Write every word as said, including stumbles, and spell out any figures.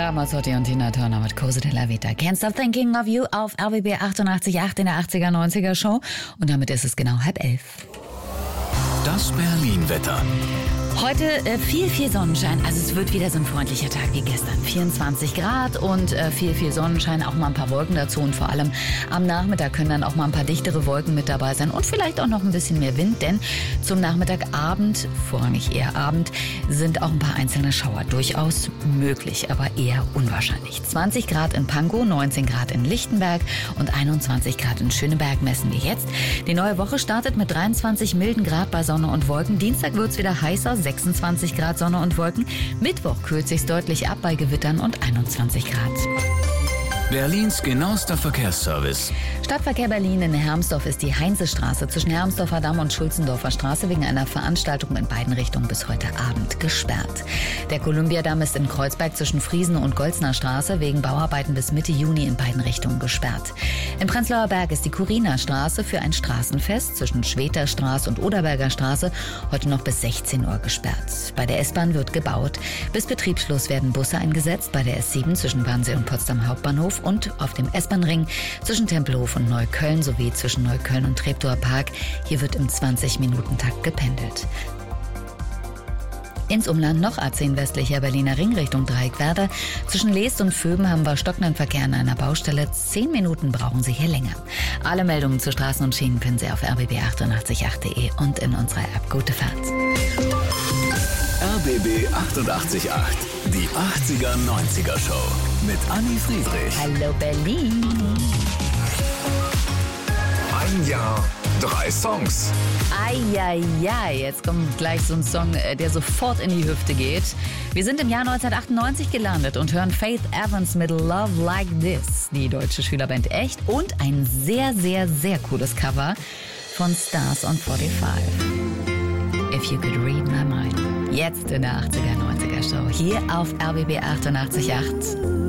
Ramazzotti und Tina Turner mit Cosa della Vita. Can't Stop Thinking of You auf R B B achtundachtzig Komma acht in der achtziger neunziger Show. Und damit ist es genau halb elf. Das Berlin-Wetter. Heute äh, viel, viel Sonnenschein. Also es wird wieder so ein freundlicher Tag wie gestern. vierundzwanzig Grad und äh, viel, viel Sonnenschein. Auch mal ein paar Wolken dazu. Und vor allem am Nachmittag können dann auch mal ein paar dichtere Wolken mit dabei sein. Und vielleicht auch noch ein bisschen mehr Wind. Denn zum Nachmittagabend, vorrangig eher Abend, sind auch ein paar einzelne Schauer durchaus möglich. Aber eher unwahrscheinlich. zwanzig Grad in Pankow, neunzehn Grad in Lichtenberg und einundzwanzig Grad in Schöneberg messen wir jetzt. Die neue Woche startet mit dreiundzwanzig milden Grad bei Sonne und Wolken. Dienstag wird es wieder heißer. sechsundzwanzig Grad Sonne und Wolken. Mittwoch kühlt sich's deutlich ab bei Gewittern und einundzwanzig Grad. Berlins genauester Verkehrsservice. Stadtverkehr Berlin in Hermsdorf ist die Heinzestraße zwischen Hermsdorfer Damm und Schulzendorfer Straße wegen einer Veranstaltung in beiden Richtungen bis heute Abend gesperrt. Der Kolumbiadamm ist in Kreuzberg zwischen Friesen und Golzner Straße wegen Bauarbeiten bis Mitte Juni in beiden Richtungen gesperrt. Im Prenzlauer Berg ist die Kuriner Straße für ein Straßenfest zwischen Schweter Straße und Oderberger Straße heute noch bis sechzehn Uhr gesperrt. Bei der S-Bahn wird gebaut. Bis Betriebsschluss werden Busse eingesetzt bei der S sieben zwischen Wannsee und Potsdam Hauptbahnhof und auf dem S-Bahn-Ring zwischen Tempelhof und Neukölln sowie zwischen Neukölln und Treptower Park. Hier wird im zwanzig-Minuten-Takt gependelt. Ins Umland noch A zehn westlicher Berliner Ring Richtung Dreieckwerder. Zwischen Leest und Vöben haben wir stockenden Verkehr an einer Baustelle. Zehn Minuten brauchen Sie hier länger. Alle Meldungen zu Straßen und Schienen können Sie auf r b b achtundachtzig Komma acht punkt de und in unserer App. Gute Fahrt. R B B achtundachtzig Komma acht. Die achtziger neunziger Show mit Anni Friedrich. Hallo Berlin. Ein Jahr, drei Songs. Eieiei, jetzt kommt gleich so ein Song, der sofort in die Hüfte geht. Wir sind im Jahr neunzehnhundertachtundneunzig gelandet und hören Faith Evans mit Love Like This, die deutsche Schülerband Echt, und ein sehr, sehr, sehr cooles Cover von Stars on fünfundvierzig. If You Could Read My Mind. Jetzt in der achtziger neunziger Show hier auf R B B achtundachtzig Komma acht.